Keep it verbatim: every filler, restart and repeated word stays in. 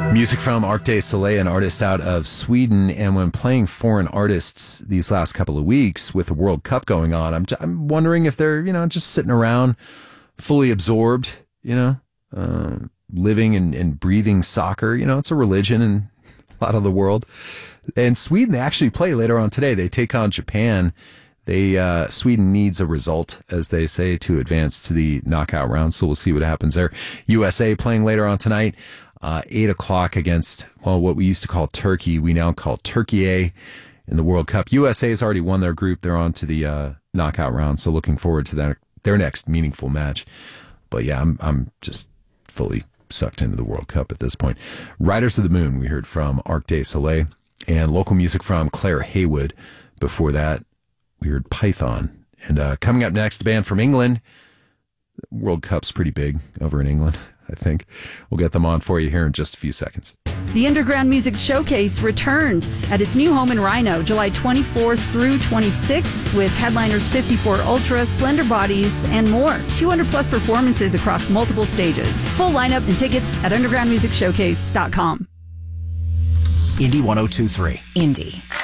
Music from Arc de Soleil, an artist out of Sweden. And when playing foreign artists these last couple of weeks with the World Cup going on, I'm, I'm wondering if they're, you know, just sitting around fully absorbed, you know, uh, living and, and breathing soccer. You know, it's a religion in a lot of the world. And Sweden, they actually play later on today. They take on Japan. They uh, Sweden needs a result, as they say, to advance to the knockout round. So we'll see what happens there. U S A playing later on tonight. Uh, eight o'clock against, well, what we used to call Turkey. We now call Turkey A in the World Cup. U S A has already won their group. They're on to the uh, knockout round. So looking forward to that, their next meaningful match. But yeah, I'm I'm just fully sucked into the World Cup at this point. Riders of the Moon, we heard from Arc de Soleil, and local music from Claire Haywood. Before that, we heard Python. And uh, coming up next, a band from England. World Cup's pretty big over in England, I think. We'll get them on for you here in just a few seconds. The Underground Music Showcase returns at its new home in Rhino, July twenty-fourth through twenty-sixth, with headliners fifty-four Ultra, Slender Bodies, and more. two hundred plus performances across multiple stages. Full lineup and tickets at underground music showcase dot com. Indy one oh two point three. Indy.